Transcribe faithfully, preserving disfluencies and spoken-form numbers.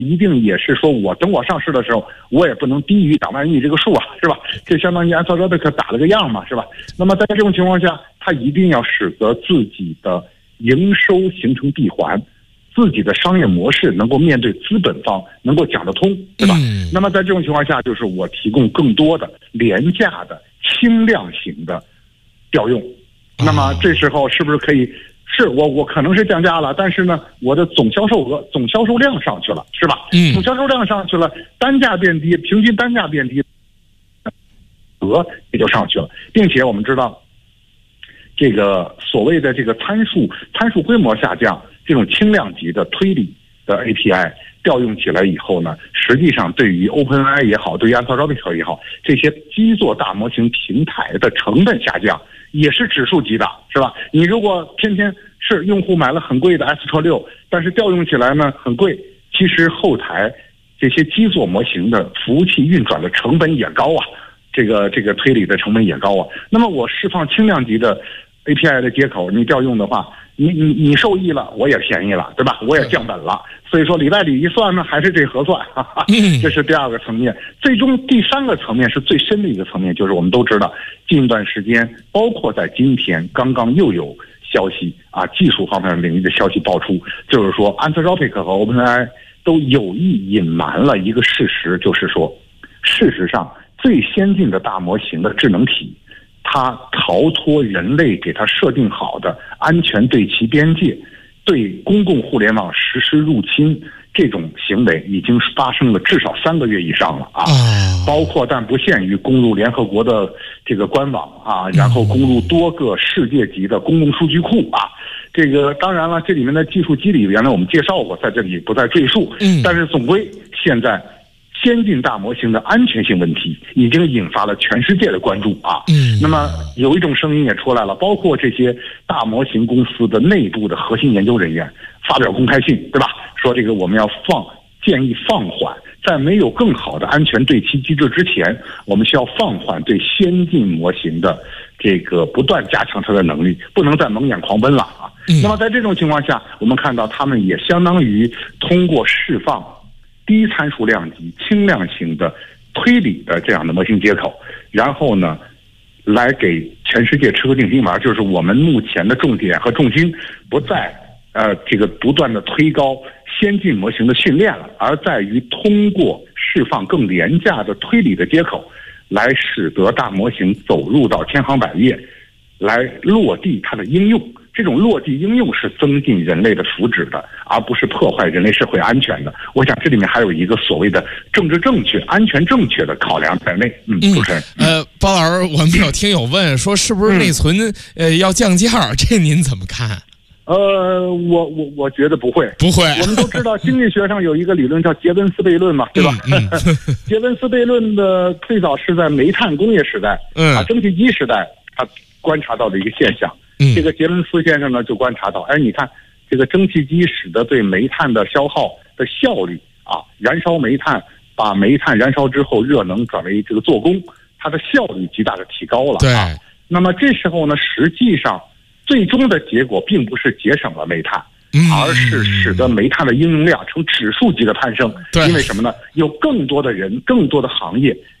一定也是说我等我上市的时候，我也不能低于两万亿这个数啊，是吧？这相当于安特罗贝克打了个样嘛，是吧？那么在这种情况下，它一定要使得自己的营收形成闭环，自己的商业模式能够面对资本方能够讲得通，对吧？嗯、那么在这种情况下，就是我提供更多的廉价的轻量型的调用，那么这时候是不是可以？是我我可能是降价了，但是呢，我的总销售额、总销售量上去了，是吧？嗯，总销售量上去了，单价变低，平均单价变低，额也就上去了，并且我们知道，这个所谓的这个参数参数规模下降，这种轻量级的推理的 A P I 调用起来以后呢，实际上对于 OpenAI 也好，对于 Anthropic 也好，这些基座大模型平台的成本下降。也是指数级的，是吧？你如果天天是用户买了很贵的 S 车六，但是调用起来呢很贵，其实后台这些基座模型的服务器运转的成本也高啊，这个这个推理的成本也高啊。那么我释放轻量级的 A P I 的接口，你调用的话，你你你受益了，我也便宜了，对吧？我也降本了。所以说里外里一算呢，还是这合算，哈哈，这是第二个层面。最终第三个层面是最深的一个层面，就是我们都知道，近一段时间，包括在今天，刚刚又有消息啊，技术方面领域的消息爆出，就是说 Anthropic 和 OpenAI 都有意隐瞒了一个事实，就是说，事实上最先进的大模型的智能体，它逃脱人类给它设定好的安全对齐边界。对公共互联网实施入侵这种行为已经发生了至少三个月以上了啊，包括但不限于攻入联合国的这个官网啊，然后攻入多个世界级的公共数据库啊。这个当然了，这里面的技术机理原来我们介绍过，在这里不再赘述。嗯，但是总归现在先进大模型的安全性问题已经引发了全世界的关注啊。嗯，那么有一种声音也出来了，包括这些大模型公司的内部的核心研究人员发表公开信，对吧？说这个我们要放建议放缓，在没有更好的安全对齐机制之前，我们需要放缓对先进模型的这个不断加强它的能力，不能再蒙眼狂奔了啊。嗯，那么在这种情况下，我们看到他们也相当于通过释放低参数量级、轻量型的推理的这样的模型接口，然后呢，来给全世界吃个定心丸，就是我们目前的重点和重心不在呃这个不断的推高先进模型的训练了，而在于通过释放更廉价的推理的接口，来使得大模型走入到千行百业，来落地它的应用。这种落地应用是增进人类的福祉的，而不是破坏人类社会安全的。我想这里面还有一个所谓的政治正确、安全正确的考量在内。嗯，主持人， 呃，包老师，我们有听友问说，是不是内存、嗯、呃要降价？这您怎么看？ 呃，我我我觉得不会， 不会。 我们都知道经济学上有一个理论叫杰文斯悖论嘛，对吧？嗯嗯、杰文斯悖论的最早是在煤炭工业时代，嗯，啊，蒸汽机时代，他观察到的一个现象。这个杰伦斯先生呢就观察到，哎，你看这个蒸汽机使得对煤炭的消耗的效率啊，燃烧煤炭，把煤炭燃烧之后热能转为这个做工，它的效率极大的提高了。 对， 啊，那么这时候呢，实际上最终的结果并不是节省了煤炭，而是使得煤炭的应用量呈指数级的攀升。对，因为什么呢？有更多的人、更多的行业